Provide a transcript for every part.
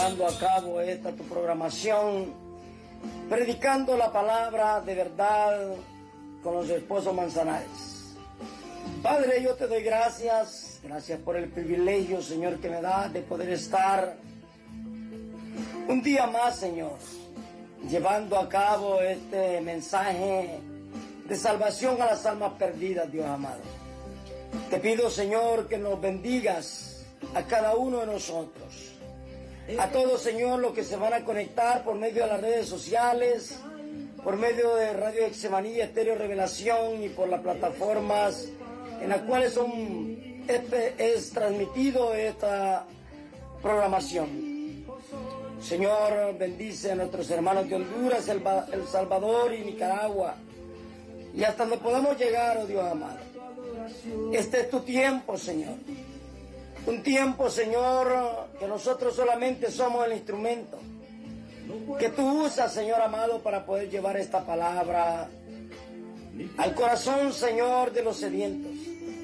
llevando a cabo esta tu programación, predicando la palabra de verdad con los esposos Manzanares. Padre, yo te doy gracias por el privilegio, Señor, que me da de poder estar un día más, Señor, llevando a cabo este mensaje de salvación a las almas perdidas, Dios amado. Te pido, Señor, que nos bendigas a cada uno de nosotros, a todos, Señor, los que se van a conectar por medio de las redes sociales, por medio de Radio Getsemaní, Estéreo Revelación y por las plataformas en las cuales es transmitido esta programación. Señor, bendice a nuestros hermanos de Honduras, El Salvador y Nicaragua, y hasta donde podamos llegar, oh Dios amado. Este es tu tiempo, Señor. Un tiempo, Señor, que nosotros solamente somos el instrumento que tú usas, Señor amado, para poder llevar esta palabra al corazón, Señor, de los sedientos,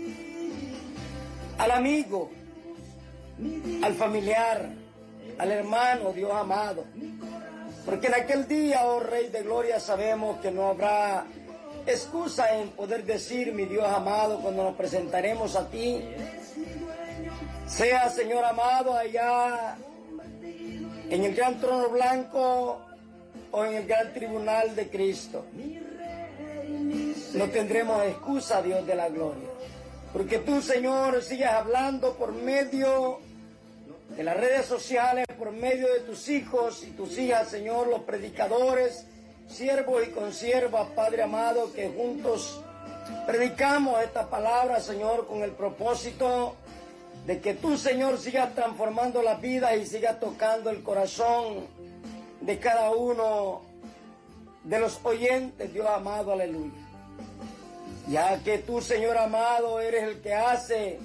al amigo, al familiar, al hermano, Dios amado. Porque en aquel día, oh Rey de Gloria, sabemos que no habrá excusa en poder decir, mi Dios amado, cuando nos presentaremos a ti, sea, Señor amado, allá en el gran trono blanco o en el gran tribunal de Cristo. No tendremos excusa, Dios de la gloria, porque tú, Señor, sigues hablando por medio de las redes sociales, por medio de tus hijos y tus hijas, Señor, los predicadores, siervos y consiervas, Padre amado, que juntos predicamos esta palabra, Señor, con el propósito de que tú, Señor, sigas transformando las vidas y sigas tocando el corazón de cada uno de los oyentes, Dios amado, aleluya. Ya que tú, Señor amado, eres el que hace,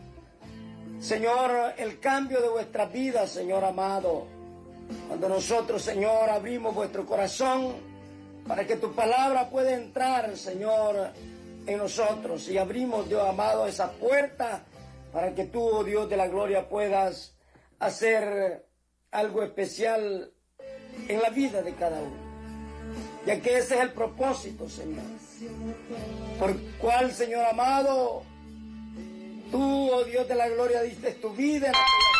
Señor, el cambio de vuestras vidas, Señor amado. Cuando nosotros, Señor, abrimos vuestro corazón para que tu palabra pueda entrar, Señor, en nosotros, y abrimos, Dios amado, esa puerta para que tú, oh Dios de la gloria, puedas hacer algo especial en la vida de cada uno. Ya que ese es el propósito, Señor, por cual, Señor amado, tú, oh Dios de la gloria, diste tu vida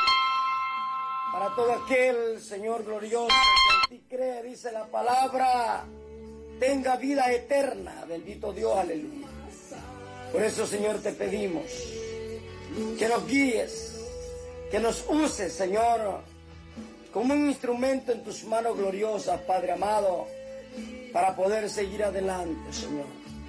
para todo aquel, Señor glorioso, que en ti cree, dice la palabra, tenga vida eterna. Bendito Dios, aleluya. Por eso, Señor, te pedimos que nos guíes, que nos uses, Señor, como un instrumento en tus manos gloriosas, Padre amado, para poder seguir adelante, Señor.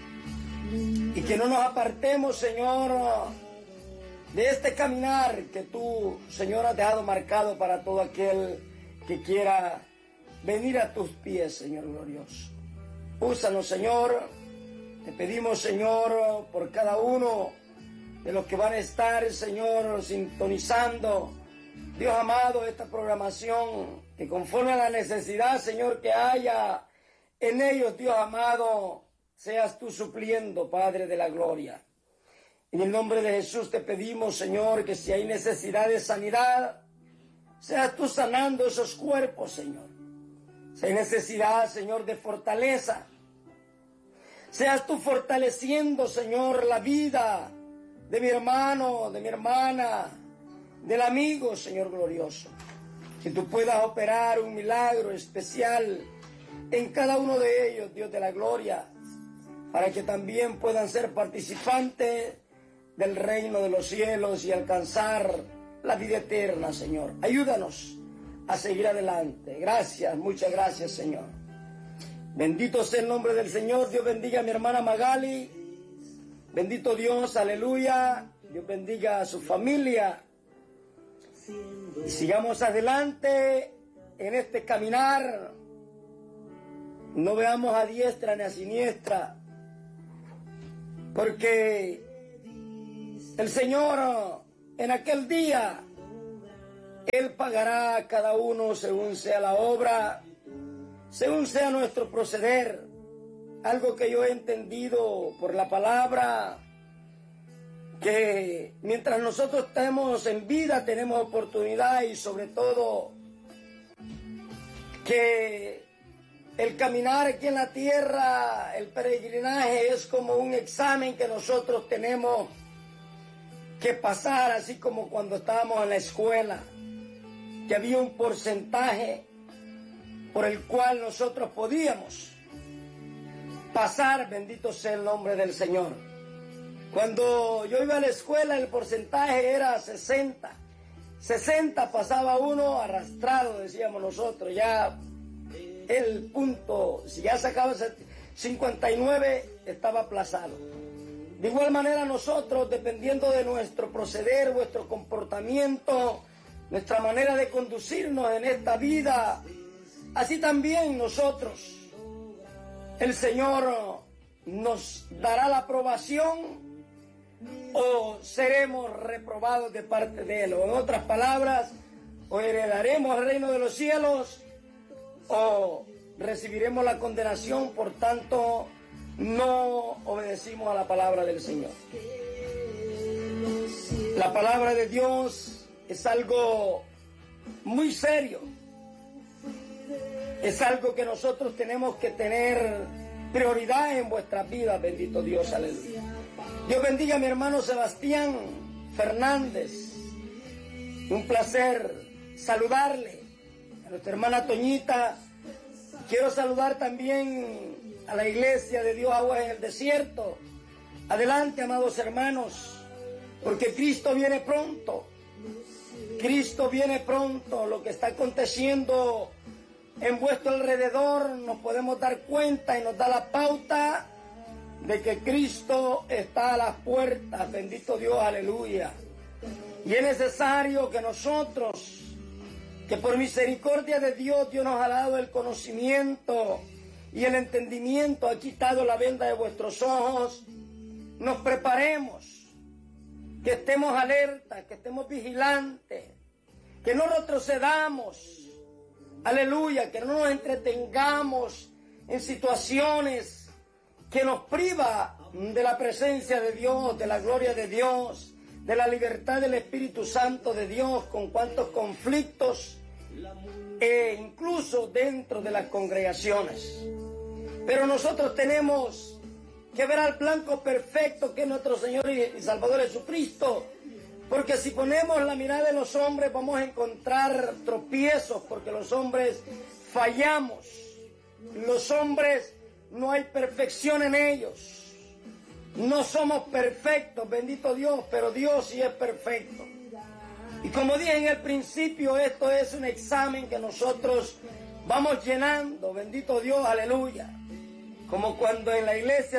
Y que no nos apartemos, Señor, de este caminar que tú, Señor, has dejado marcado para todo aquel que quiera venir a tus pies, Señor glorioso. Úsanos, Señor. Te pedimos, Señor, por cada uno de los que van a estar, Señor, sintonizando, Dios amado, esta programación, que conforme a la necesidad, Señor, que haya en ellos, Dios amado, seas tú supliendo, Padre de la gloria. En el nombre de Jesús te pedimos, Señor, que si hay necesidad de sanidad, seas tú sanando esos cuerpos, Señor. Si hay necesidad, Señor, de fortaleza, seas tú fortaleciendo, Señor, la vida de mi hermano, de mi hermana, del amigo, Señor glorioso. Que tú puedas operar un milagro especial en cada uno de ellos, Dios de la gloria, para que también puedan ser participantes del reino de los cielos y alcanzar la vida eterna, Señor. Ayúdanos a seguir adelante. Gracias, muchas gracias, Señor. Bendito sea el nombre del Señor. Dios bendiga a mi hermana Magali. Bendito Dios, aleluya. Dios bendiga a su familia. Y sigamos adelante en este caminar. No veamos a diestra ni a siniestra, porque el Señor en aquel día, Él pagará a cada uno según sea la obra, según sea nuestro proceder. Algo que yo he entendido por la palabra, que mientras nosotros estemos en vida tenemos oportunidad y sobre todo que el caminar aquí en la tierra, el peregrinaje es como un examen que nosotros tenemos que pasar, así como cuando estábamos en la escuela, que había un porcentaje por el cual nosotros podíamos pasar, bendito sea el nombre del Señor. Cuando yo iba a la escuela el porcentaje era 60. 60 pasaba uno arrastrado, decíamos nosotros, ya el punto, si ya sacaba 59 estaba aplazado. De igual manera nosotros, dependiendo de nuestro proceder, nuestro comportamiento, nuestra manera de conducirnos en esta vida, así también nosotros, el Señor nos dará la aprobación o seremos reprobados de parte de Él. O en otras palabras, o heredaremos el reino de los cielos o recibiremos la condenación, por tanto no obedecimos a la palabra del Señor. La palabra de Dios es algo muy serio. Es algo que nosotros tenemos que tener prioridad en vuestras vidas, bendito Dios, aleluya. Dios bendiga a mi hermano Sebastián Fernández. Un placer saludarle. A nuestra hermana Toñita. Quiero saludar también a la iglesia de Dios Aguas en el Desierto. Adelante, amados hermanos, porque Cristo viene pronto. Cristo viene pronto. Lo que está aconteciendo en vuestro alrededor nos podemos dar cuenta y nos da la pauta de que Cristo está a las puertas, bendito Dios, aleluya. Y es necesario que nosotros, que por misericordia de Dios, Dios nos ha dado el conocimiento y el entendimiento, ha quitado la venda de vuestros ojos, nos preparemos, que estemos alerta, que estemos vigilantes, que no retrocedamos, aleluya, que no nos entretengamos en situaciones que nos priva de la presencia de Dios, de la gloria de Dios, de la libertad del Espíritu Santo de Dios, con cuantos conflictos, incluso dentro de las congregaciones. Pero nosotros tenemos que ver al blanco perfecto que es nuestro Señor y Salvador Jesucristo, porque si ponemos la mirada en los hombres vamos a encontrar tropiezos, porque los hombres fallamos, los hombres no hay perfección en ellos, no somos perfectos, bendito Dios, pero Dios sí es perfecto. Y como dije en el principio, esto es un examen que nosotros vamos llenando, bendito Dios, aleluya. Como cuando en la iglesia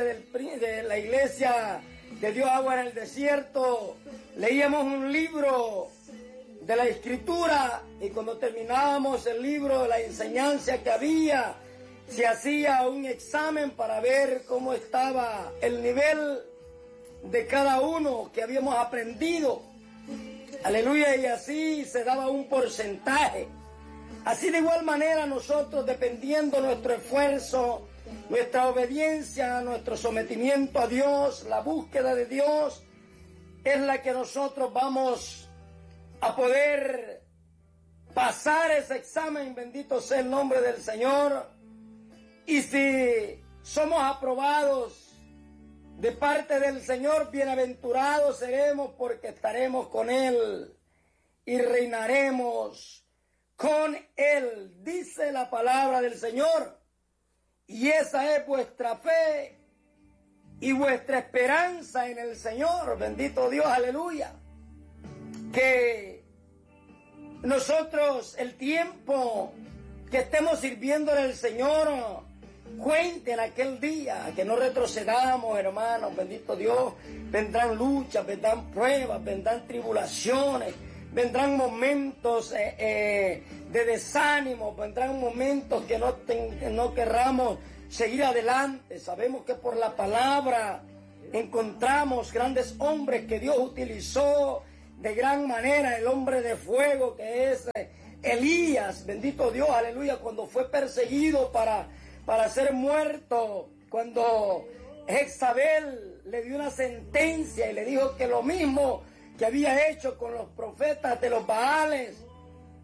de Dios Agua en el Desierto leíamos un libro de la Escritura y cuando terminábamos el libro de la enseñanza que había, se hacía un examen para ver cómo estaba el nivel de cada uno que habíamos aprendido. Aleluya, y así se daba un porcentaje. Así de igual manera nosotros, dependiendo nuestro esfuerzo, nuestra obediencia, nuestro sometimiento a Dios, la búsqueda de Dios, es la que nosotros vamos a poder pasar ese examen, bendito sea el nombre del Señor. Y si somos aprobados de parte del Señor, bienaventurados seremos porque estaremos con Él y reinaremos con Él, dice la palabra del Señor. Y esa es vuestra fe y vuestra esperanza en el Señor, bendito Dios, aleluya. Que nosotros el tiempo que estemos sirviéndole al Señor cuente en aquel día, que no retrocedamos, hermanos, bendito Dios. Vendrán luchas, vendrán pruebas, vendrán tribulaciones, vendrán momentos de desánimo, vendrán momentos que no querramos seguir adelante. Sabemos que por la palabra encontramos grandes hombres que Dios utilizó de gran manera. El hombre de fuego que es Elías, bendito Dios, aleluya, cuando fue perseguido para ser muerto, cuando Jezabel le dio una sentencia y le dijo que lo mismo que había hecho con los profetas de los Baales,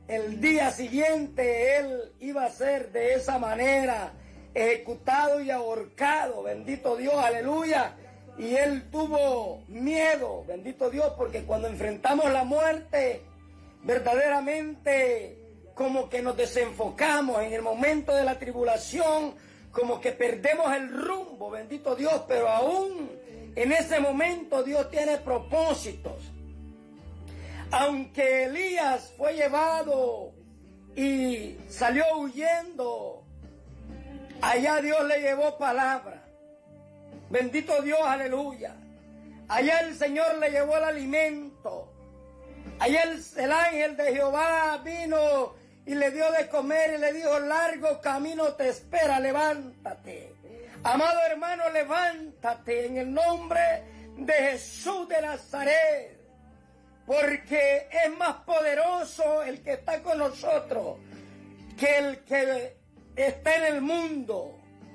el día siguiente él iba a ser de esa manera ejecutado y ahorcado, bendito Dios, aleluya. Y él tuvo miedo, bendito Dios, porque cuando enfrentamos la muerte, verdaderamente como que nos desenfocamos en el momento de la tribulación, como que perdemos el rumbo, bendito Dios, pero aún en ese momento Dios tiene propósitos. Aunque Elías fue llevado y salió huyendo, allá Dios le llevó palabra. Bendito Dios, aleluya. Allá el Señor le llevó el alimento. Allá el ángel de Jehová vino y le dio de comer y le dijo: largo camino te espera, levántate. Amado hermano, levántate en el nombre de Jesús de Nazaret. Porque es más poderoso el que está con nosotros que el que está en el mundo,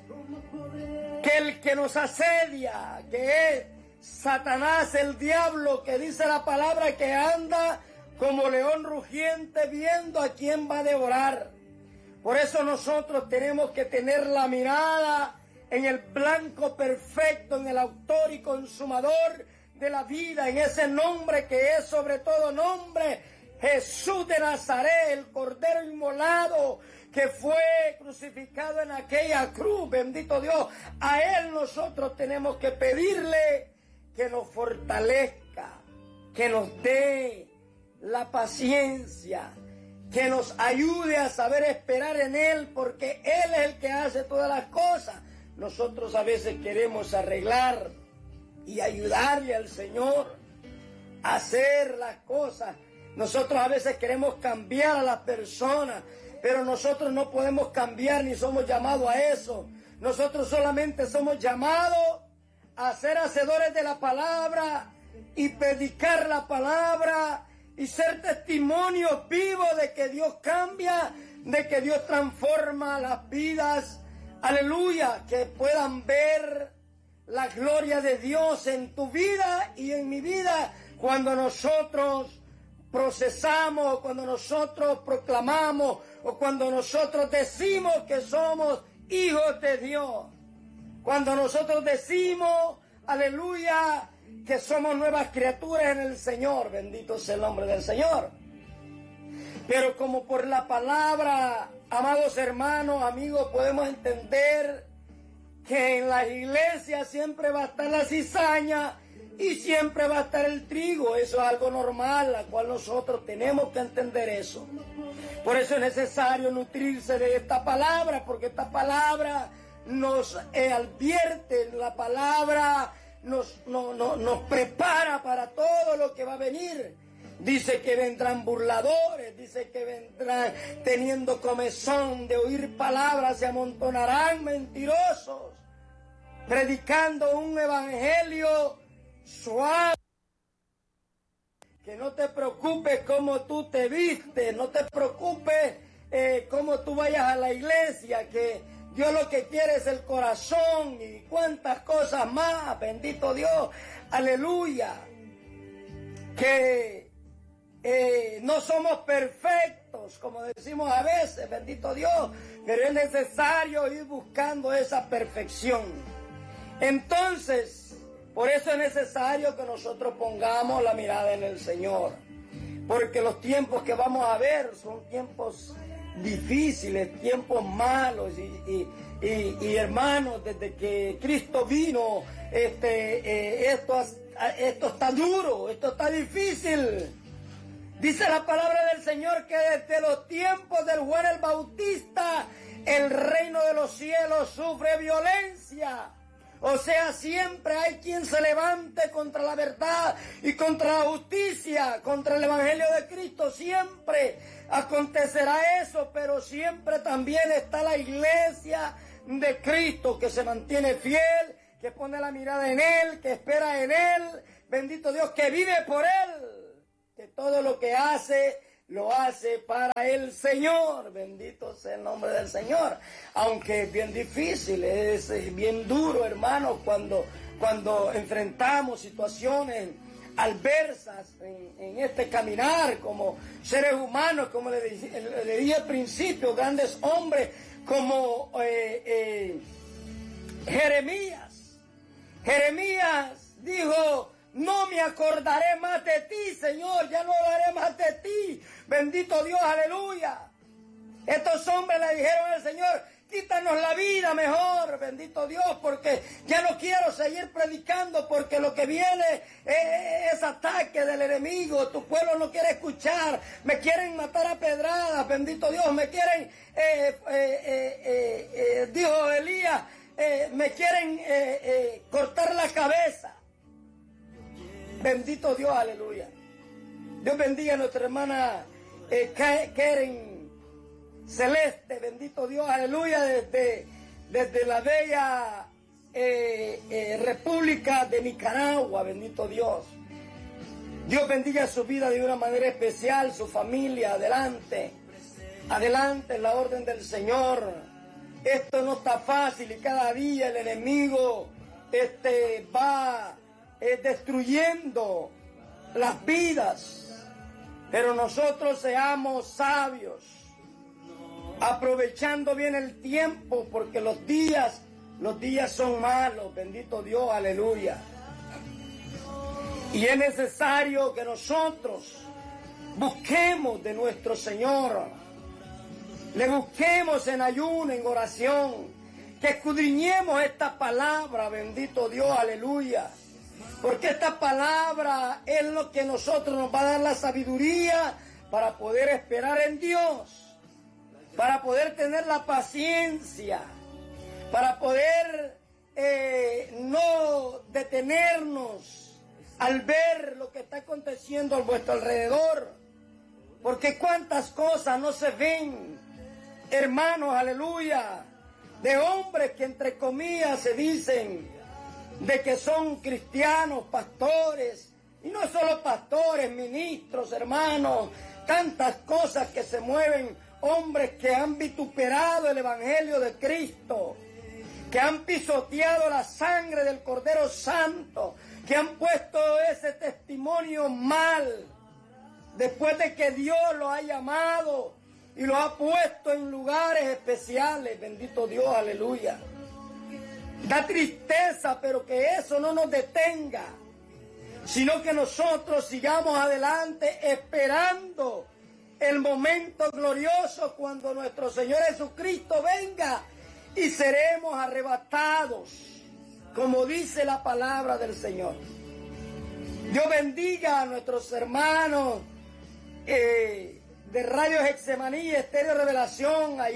que el que nos asedia, que es Satanás, el diablo, que dice la palabra que anda como león rugiente viendo a quién va a devorar. Por eso nosotros tenemos que tener la mirada en el blanco perfecto, en el autor y consumador de la vida, en ese nombre que es sobre todo nombre, Jesús de Nazaret, el Cordero inmolado que fue crucificado en aquella cruz, bendito Dios. A Él nosotros tenemos que pedirle que nos fortalezca, que nos dé la paciencia, que nos ayude a saber esperar en Él, porque Él es el que hace todas las cosas. Nosotros a veces queremos arreglar y ayudarle al Señor a hacer las cosas. Nosotros a veces queremos cambiar a las personas, pero nosotros no podemos cambiar ni somos llamados a eso. Nosotros solamente somos llamados a ser hacedores de la palabra y predicar la palabra y ser testimonios vivos de que Dios cambia, de que Dios transforma las vidas. Aleluya, que puedan ver la gloria de Dios en tu vida y en mi vida cuando nosotros procesamos, cuando nosotros proclamamos o cuando nosotros decimos que somos hijos de Dios. Cuando nosotros decimos, aleluya, que somos nuevas criaturas en el Señor. Bendito sea el nombre del Señor. Pero como por la palabra, amados hermanos, amigos, podemos entender que en las iglesias siempre va a estar la cizaña y siempre va a estar el trigo. Eso es algo normal, la cual nosotros tenemos que entender eso. Por eso es necesario nutrirse de esta palabra, porque esta palabra nos advierte, la palabra nos prepara para todo lo que va a venir. Dice que vendrán burladores, dice que vendrán teniendo comezón de oír palabras, se amontonarán mentirosos, predicando un evangelio suave. Que no te preocupes cómo tú te vistes, no te preocupes cómo tú vayas a la iglesia, que Dios lo que quiere es el corazón y cuántas cosas más, bendito Dios, aleluya. Que no somos perfectos, como decimos a veces, bendito Dios, pero es necesario ir buscando esa perfección. Entonces, por eso es necesario que nosotros pongamos la mirada en el Señor, porque los tiempos que vamos a ver son tiempos difíciles, tiempos malos y hermanos, desde que Cristo vino, esto está duro, esto está difícil. Dice la palabra del Señor que desde los tiempos del Juan el Bautista el reino de los cielos sufre violencia. O sea, siempre hay quien se levante contra la verdad y contra la justicia, contra el Evangelio de Cristo. Siempre acontecerá eso, pero siempre también está la iglesia de Cristo que se mantiene fiel, que pone la mirada en Él, que espera en Él. Bendito Dios, que vive por Él, que todo lo que hace, lo hace para el Señor. Bendito sea el nombre del Señor. Aunque es bien difícil, es bien duro, hermanos, cuando enfrentamos situaciones adversas en este caminar como seres humanos, como le dije al principio, grandes hombres como Jeremías. Jeremías dijo: no me acordaré más de ti, Señor, ya no hablaré más de ti. Bendito Dios, aleluya. Estos hombres le dijeron al Señor: quítanos la vida mejor, bendito Dios, porque ya no quiero seguir predicando, porque lo que viene es ataque del enemigo. Tu pueblo no quiere escuchar, me quieren matar a pedradas, bendito Dios, me quieren, dijo Elías, me quieren cortar la cabeza. Bendito Dios, aleluya. Dios bendiga a nuestra hermana Keren Celeste, bendito Dios, aleluya, desde la bella República de Nicaragua, bendito Dios. Dios bendiga su vida de una manera especial, su familia, adelante, adelante en la orden del Señor. Esto no está fácil y cada día el enemigo va destruyendo las vidas, pero nosotros seamos sabios, aprovechando bien el tiempo, porque los días son malos, bendito Dios, aleluya. Y es necesario que nosotros busquemos de nuestro Señor, le busquemos en ayuno, en oración, que escudriñemos esta palabra, bendito Dios, aleluya. Porque esta palabra es lo que nosotros nos va a dar la sabiduría para poder esperar en Dios, para poder tener la paciencia, para poder no detenernos al ver lo que está aconteciendo a vuestro alrededor. Porque cuántas cosas no se ven, hermanos, aleluya, de hombres que entre comillas se dicen de que son cristianos, pastores, y no solo pastores, ministros, hermanos, tantas cosas que se mueven, hombres que han vituperado el Evangelio de Cristo, que han pisoteado la sangre del Cordero Santo, que han puesto ese testimonio mal, después de que Dios los ha llamado y los ha puesto en lugares especiales, bendito Dios, aleluya. Da tristeza, pero que eso no nos detenga, sino que nosotros sigamos adelante esperando el momento glorioso cuando nuestro Señor Jesucristo venga y seremos arrebatados, como dice la palabra del Señor. Dios bendiga a nuestros hermanos de Radio Getsemaní, Estéreo Revelación, ahí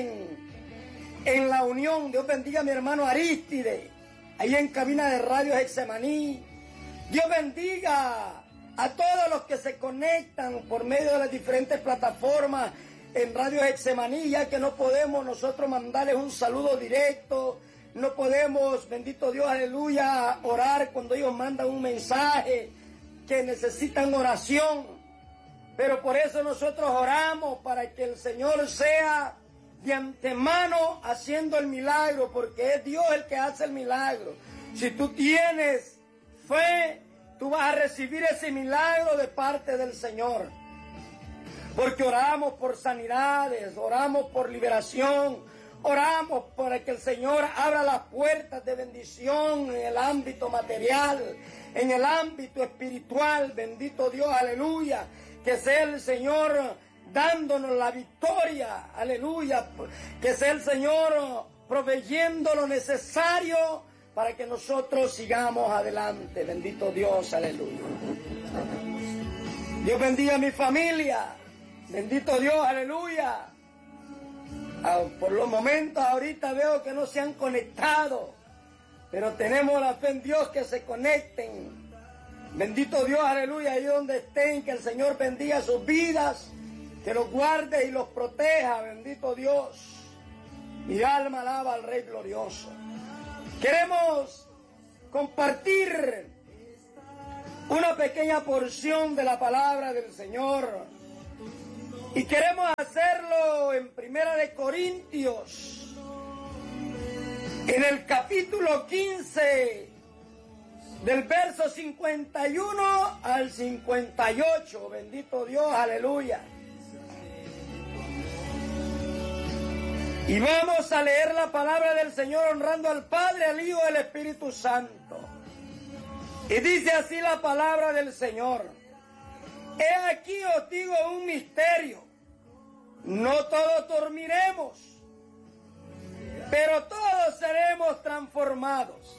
en La Unión. Dios bendiga a mi hermano Aristide, ahí en cabina de Radio Getsemaní. Dios bendiga a todos los que se conectan por medio de las diferentes plataformas en Radio Getsemaní, ya que no podemos nosotros mandarles un saludo directo, no podemos, bendito Dios, aleluya, orar cuando ellos mandan un mensaje que necesitan oración. Pero por eso nosotros oramos, para que el Señor sea de antemano haciendo el milagro, porque es Dios el que hace el milagro. Si tú tienes fe, tú vas a recibir ese milagro de parte del Señor. Porque oramos por sanidades, oramos por liberación, oramos para que el Señor abra las puertas de bendición en el ámbito material, en el ámbito espiritual, bendito Dios, aleluya. Que sea el Señor dándonos la victoria, aleluya. Que sea el Señor proveyendo lo necesario para que nosotros sigamos adelante, bendito Dios, aleluya. Dios bendiga a mi familia, bendito Dios, aleluya. Por los momentos ahorita veo que no se han conectado, pero tenemos la fe en Dios que se conecten. Bendito Dios, aleluya, ahí donde estén, que el Señor bendiga sus vidas, que los guarde y los proteja, bendito Dios. Mi alma alaba al Rey glorioso. Queremos compartir una pequeña porción de la palabra del Señor y queremos hacerlo en Primera de Corintios, en el capítulo 15, del verso 51 al 58. Bendito Dios, aleluya. Y vamos a leer la palabra del Señor honrando al Padre, al Hijo y al Espíritu Santo. Y dice así la palabra del Señor. He aquí os digo un misterio. No todos dormiremos, pero todos seremos transformados.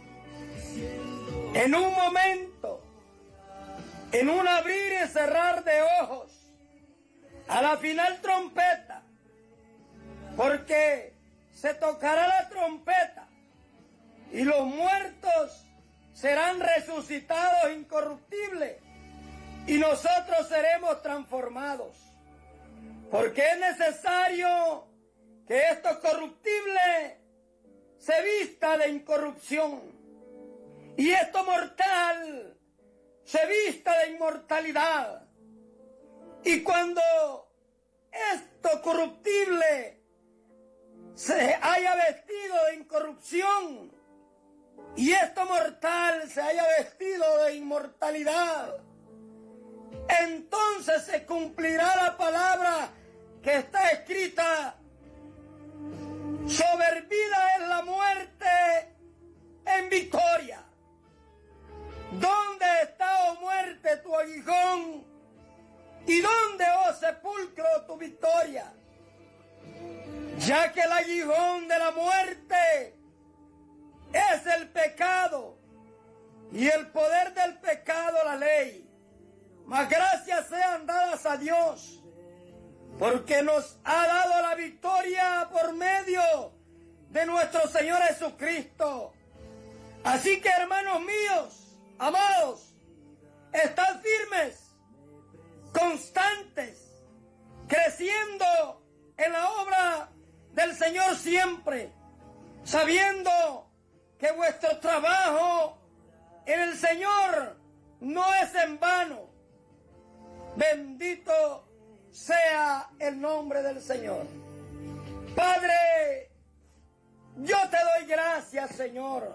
En un momento, en un abrir y cerrar de ojos, a la final trompeta, porque se tocará la trompeta y los muertos serán resucitados incorruptibles y nosotros seremos transformados. Porque es necesario que esto corruptible se vista de incorrupción y esto mortal se vista de inmortalidad. Y cuando esto corruptible se haya vestido de incorrupción y esto mortal se haya vestido de inmortalidad, entonces se cumplirá la palabra que está escrita: soberbida es la muerte en victoria. ¿Dónde está, oh muerte, tu aguijón? ¿Y dónde, oh sepulcro, tu victoria? Ya que el aguijón de la muerte es el pecado y el poder del pecado la ley. Mas gracias sean dadas a Dios, porque nos ha dado la victoria por medio de nuestro Señor Jesucristo. Así que, hermanos míos, amados, estad firmes, constantes, creciendo en la obra del Señor siempre, sabiendo que vuestro trabajo en el Señor no es en vano. Bendito sea el nombre del Señor. Padre, yo te doy gracias, Señor,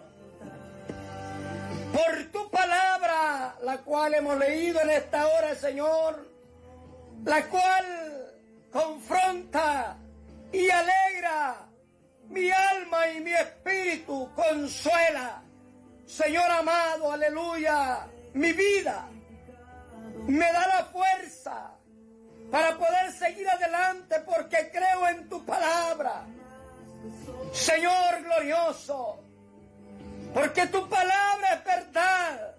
por tu palabra, la cual hemos leído en esta hora, Señor, la cual confronta y alegra mi alma y mi espíritu, consuela, Señor amado, aleluya, mi vida. Me da la fuerza para poder seguir adelante porque creo en tu palabra, Señor glorioso, porque tu palabra es verdad.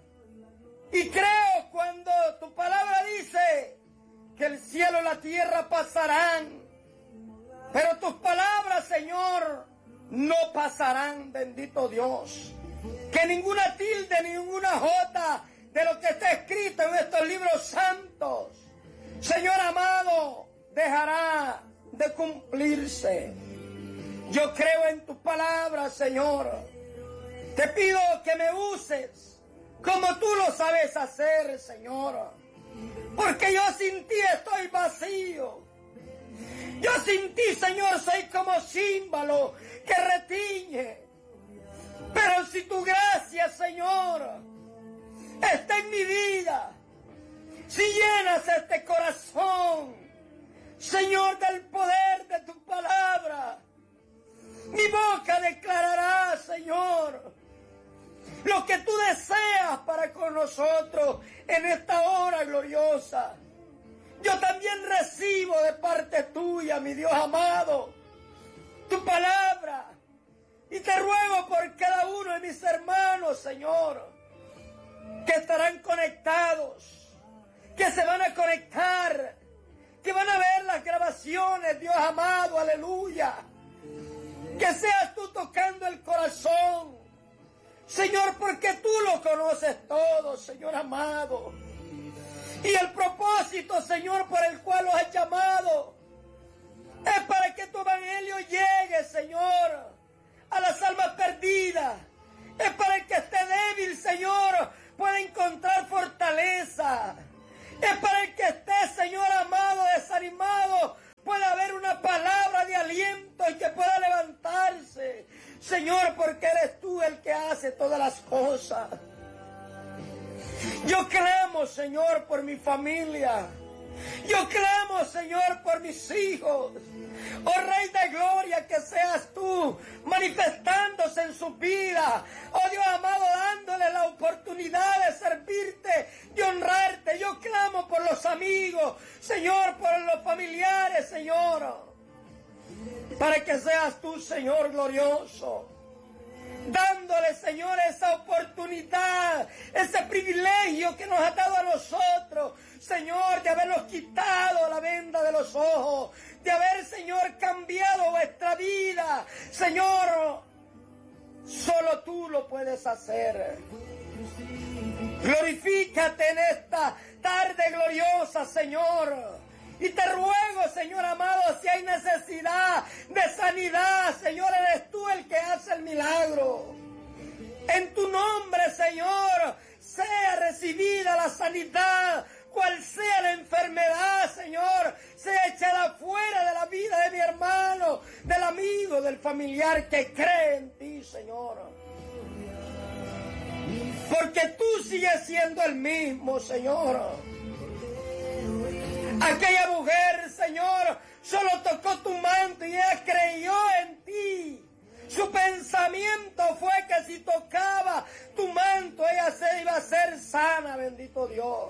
Y creo cuando tu palabra dice que el cielo y la tierra pasarán, pero tus palabras, Señor, no pasarán, bendito Dios. Que ninguna tilde, ninguna jota de lo que está escrito en estos libros santos, Señor amado, dejará de cumplirse. Yo creo en tu palabra, Señor. Te pido que me uses como tú lo sabes hacer, Señor. Porque yo sin ti estoy vacío. Yo sin ti, Señor, soy como címbalo que retiñe. Pero si tu gracia, Señor, está en mi vida, si llenas este corazón, Señor, del poder de tu palabra, mi boca declarará, Señor, lo que tú deseas para con nosotros en esta hora gloriosa. Yo también recibo de parte tuya, mi Dios amado, tu palabra. Y te ruego por cada uno de mis hermanos, Señor, que estarán conectados, que se van a conectar, que van a ver las grabaciones, Dios amado, aleluya. Que seas tú tocando el corazón, Señor, porque tú lo conoces todo, Señor amado. Y el propósito, Señor, por el cual los has llamado, es para que tu evangelio llegue, Señor, a las almas perdidas. Es para el que esté débil, Señor, pueda encontrar fortaleza. Es para el que esté, Señor amado, desanimado, pueda haber una palabra de aliento y que pueda levantarse. Señor, porque eres tú el que hace todas las cosas. Yo clamo, Señor, por mi familia. Yo clamo, Señor, por mis hijos. Oh Rey de Gloria, que seas tú manifestándose en su vida. Oh Dios amado, dándole la oportunidad de servirte, de honrarte. Yo clamo por los amigos, Señor, por los familiares, Señor. Para que seas tú, Señor, glorioso. Dándole, Señor, esa oportunidad, ese privilegio que nos ha dado a nosotros, Señor, de habernos quitado la venda de los ojos, de haber, Señor, cambiado vuestra vida. Señor, solo tú lo puedes hacer. Glorifícate en esta tarde gloriosa, Señor. Y te ruego, Señor amado, si hay necesidad de sanidad, Señor, eres tú el que hace el milagro. En tu nombre, Señor, sea recibida la sanidad, cual sea la enfermedad, Señor, sea echada fuera de la vida de mi hermano, del amigo, del familiar que cree en ti, Señor. Porque tú sigues siendo el mismo, Señor. Aquella mujer, Señor, solo tocó tu manto y ella creyó en ti. Su pensamiento fue que si tocaba tu manto, ella se iba a ser sana, bendito Dios.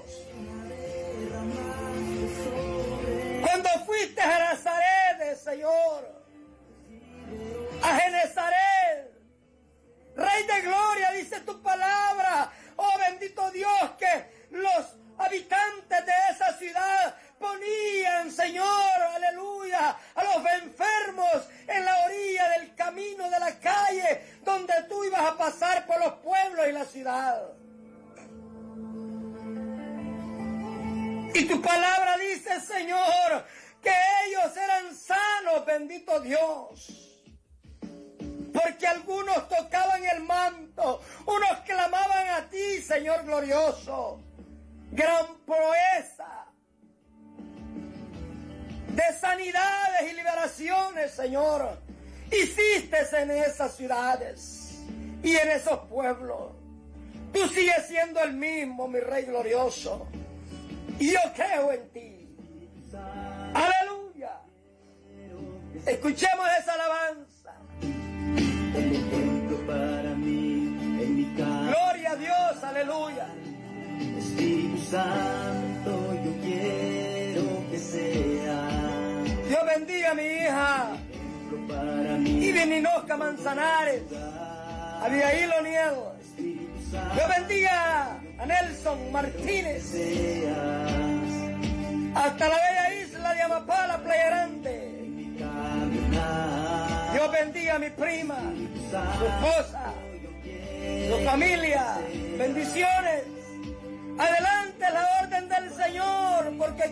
Cuando fuiste a Nazaret, Señor, a Genezaret, Rey de Gloria, dice tu palabra, oh bendito Dios, que los habitantes de esa ciudad ponían, Señor, aleluya, a los enfermos en la orilla del camino de la calle donde tú ibas a pasar por los pueblos y la ciudad. Y tu palabra dice, Señor, que ellos eran sanos, bendito Dios. Porque algunos tocaban el manto, unos clamaban a ti, Señor glorioso. Gran proeza de sanidades y liberaciones, Señor, hiciste en esas ciudades y en esos pueblos. Tú sigues siendo el mismo, mi Rey glorioso, y yo creo en ti. Aleluya. Escuchemos esa alabanza. Gloria a Dios, aleluya. Espíritu Santo, yo quiero que sea. Dios bendiga a mi hija Ivy Ninoska Manzanares, a Abigail O'Neill. Dios bendiga a Nelson Martínez, hasta la bella isla de Amapala, Playa Grande. Dios bendiga a mi prima, su esposa, su familia. Bendiciones.